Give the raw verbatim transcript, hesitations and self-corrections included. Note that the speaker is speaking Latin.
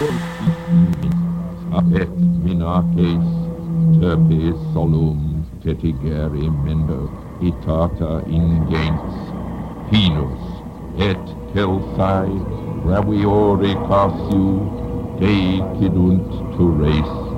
Et minaces terpes solum tetigere mendo itata ingens pinus et celsae graviore casu decidunt to res